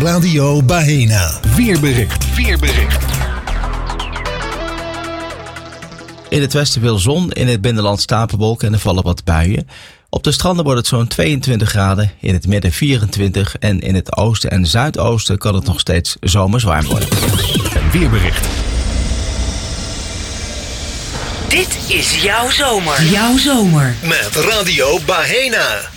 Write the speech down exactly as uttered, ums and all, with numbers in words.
Radio Bahena. Weerbericht. Weerbericht. In het westen veel zon, in het binnenland stapelwolken en er vallen wat buien. Op de stranden wordt het zo'n tweeëntwintig graden, in het midden vierentwintig en in het oosten en zuidoosten kan het nog steeds zomers warm worden. Een weerbericht. Dit is jouw zomer. Jouw zomer. Met Radio Bahena.